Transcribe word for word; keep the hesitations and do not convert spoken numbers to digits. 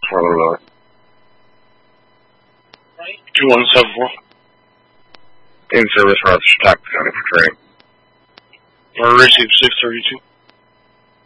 Further lower. two one seven four. In service routes, Stockton County for training. Or receive six thirty-two.